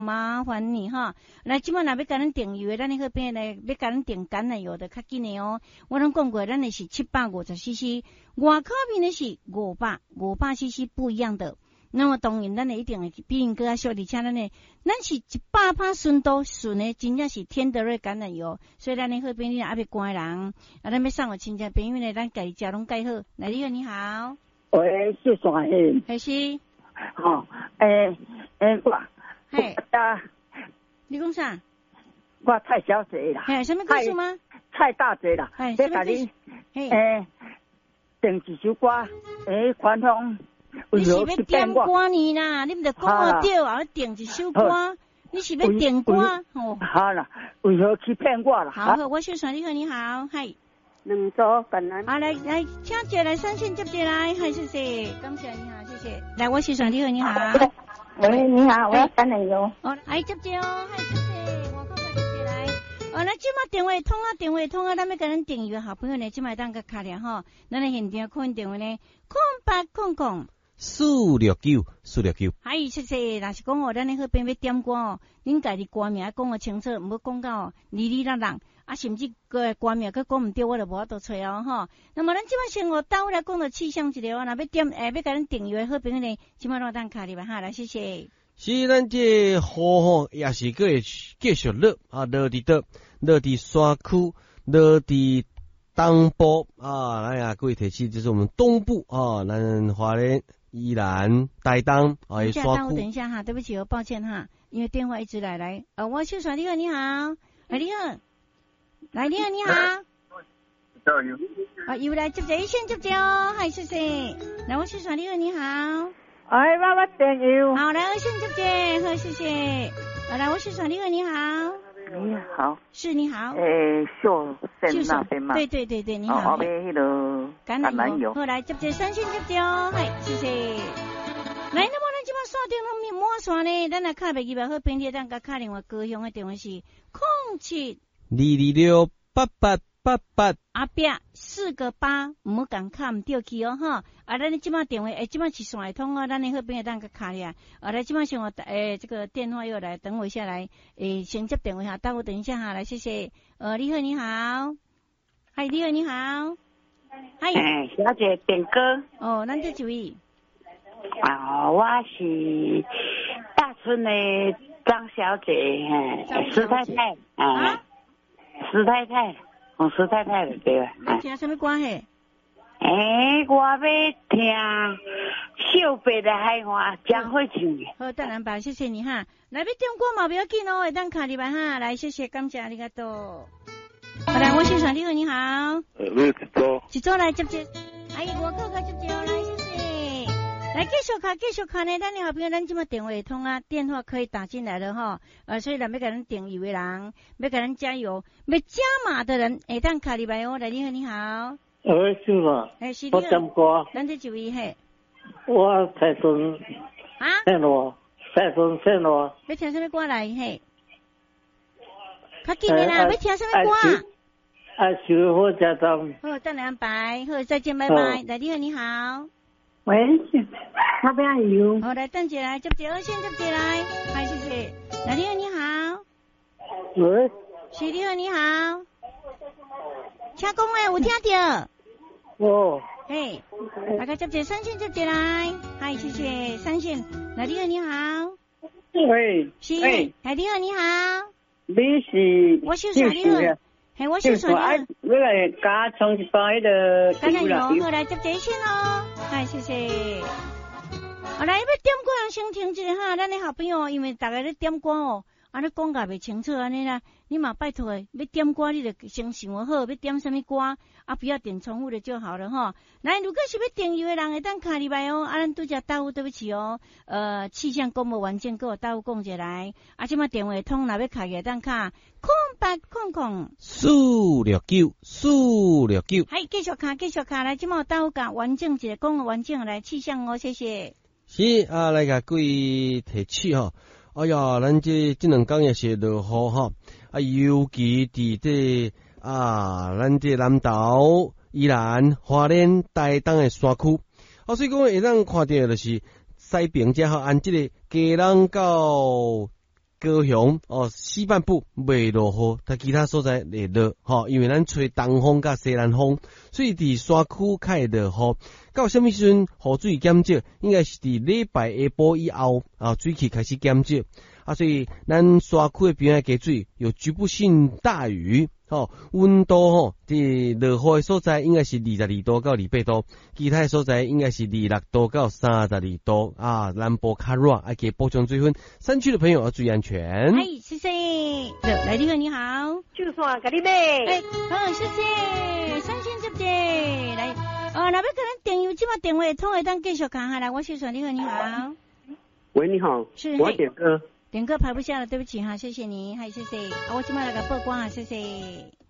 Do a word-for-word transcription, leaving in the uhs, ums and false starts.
麻烦你哈。来，即摆若要甲咱订油的，咱迄边来要甲咱订橄榄油的较紧的哦。我拢讲过，咱的是七百五十 C C， 外口面的是五百五百 C C 不一样的。那么当然，咱的一定会比因更较俗，而且咱的咱是一百趴纯度纯的，真正是天德瑞橄榄油。所以咱的迄边你也要关人，啊，咱要送互亲戚朋友呢，咱家己食拢介好。来，你好，你好。 喂，是啥嘿？ 还是？ 哦，诶诶，我， 嘿， 啊， 你讲啥？ 我蔡小姐啦。 嘿，什么故事吗？ 蔡大姐啦。 嘿，什么故事？ 嘿，诶，订一首歌，诶，传统。 你是要点歌呢啦？你唔得讲我对啊，订一首歌，你是要点歌？ 哦，好啦，为何去骗我啦？ 好，我秀传你好，你好，嗨。 两组感恩。 好，来来，请接来三线接接来，嗨，谢谢，感谢你好，谢谢。来，我秀传你好，你好。 喂，你好，我要橄榄油。 哦，哎，接接哦，嗨，谢谢，我靠快接接来。哦，那即马电话通啊，电话通啊，咱要甲咱订阅好朋友呢，即马当个卡了吼，咱的现场可能电话呢，空八空空。 四六九四六九， 嗨，谢谢。若是讲哦，咱咧迄边要点歌哦，恁家己歌名讲个清楚，唔好讲到哦，哩哩啦啦，啊，甚至个歌名佮讲唔对，我就无法度找哦吼。那么咱即摆先哦，倒来讲到气象一个哦，若要点诶，要甲咱订阅好朋友呢，即摆让咱卡里吧哈，来谢谢。 是咱这雨吼，也是个继续落啊，落伫倒，落伫山区，落伫东部啊，咱啊各位提起就是我们东部啊，咱华联。依然台东啊，也刷等一下哈，对不起，我抱歉哈，因为电话一直来来，呃，我秀传你好，你好，哎你好，来你好你好，啊又来接接一线接接哦，嗨谢谢，来我秀传你好你好， 哎妈妈订油， 好来二线接接，好谢谢，好来我秀传你好你好。 你好， 是你好， 诶，秀线那边嘛， 对对对对，你好， 后边迄个橄榄油，后来接接三线接接哦，嗨，谢谢。来，那么咱即摆线顶拢面满线呢，咱来卡袂记吧，好并且咱甲卡另外高雄的电话是空七二二六八八八八， 后壁四个八，唔好共卡唔掉去哦哈。啊，咱即摆电话诶，即摆是线会通哦，咱的好并咱甲卡咧。啊，来即摆先我诶，这个电话又来，等我一下来，诶，先接电话哈，等我等一下哈，来谢谢。呃，你好你好，嗨，你好你好，嗨， 小姐点歌。 哦，咱这几位。 啊，我是大村的张小姐，嘿，石太太，啊，石太太，哦，石太太的对吧？ 你听什么歌嘿？ 诶，我要听秀北的海话，江惠唱的。 好，当然吧，谢谢你哈。来，要点歌嘛，不要紧哦，会当卡里吧哈。来，谢谢，感谢ありがとう。好来，我欣赏你好，你好。 呃，你一组。 一组来接接，哎，我靠靠接接哦，来谢谢。来继续卡，继续卡呢，咱的好朋友，咱这么电话通啊，电话可以打进来了哈。呃，所以咱要给咱订油的人，要给咱加油，要加码的人，会当卡里吧哦。来，你好，你好。 呃，是嘛？ 哎，是我点歌。 咱这几位嘿。 我彩顺。 啊？ 线路，彩顺线路。 要听什么歌来嘿？较紧的啦，要听什么歌？ 爱秋火车站。 好，等你安排。好，再见，拜拜。来，你好，你好。 喂，那边有。 好，来等姐来，接接二线接接来，嗨，谢谢。来，你好，你好。 喂。 是，你好，你好。请讲诶，有听到？ 哦。 嘿，大家接接三线接接来，嗨，谢谢三线。来，你好，你好。 喂。 是。来，你好，你好。 你是？ 我秀传你好。嘿，我秀传你好。 我来加充一包迄个。 橄榄油，好来接接线哦，嗨，谢谢。好来，要点歌人先停一下哈，咱的好朋友，因为大家咧点歌哦。安尼讲甲袂清楚安尼啦，你嘛拜托诶，要点歌你就先想好，要点什么歌，啊不要点重复的就好了哈。来，如果是要订阅的人，会当卡入来哦。啊，咱拄则答复对不起哦，呃，气象公布完件给我答复讲一来，啊，即马电话通若要卡嘅当卡空八空空四六九四六九， 还继续卡继续卡来，即马答复甲完整一个讲个完整来气象哦，谢谢。 是啊，来甲各位提起吼。哎呀，咱这这两天也是落雨哈，啊，尤其伫这啊，咱这南投、宜兰、花莲、台东的山区，啊，所以讲会当看到就是西平遮吼，按这个基隆到高雄哦西半部未落雨，但其他所在会落，吼、哦，因为咱吹东风甲西南风，所以伫山区较会落雨。到什么时阵雨水减少？应该是伫礼拜下晡以后啊，水气开始减少啊，所以咱山区的边仔加水有局部性大雨。哦，温度吼，伫落雨的所在应该是二十二度到二十八度，其他的所在应该是二十六度到三十二度啊。南部较热，要加补充水分。山区的朋友要注意安全。 哎，谢谢。来，你好，你好。 就算给你买。 哎，好，谢谢，三千接接。来，哦，那要跟咱电邮，即马电话通会当继续讲下来。我是说，你好，你好。 喂，你好。 是。 我点歌。 点歌排不下了，对不起哈，谢谢你，还谢谢。啊，我今晚来个曝光啊，谢谢。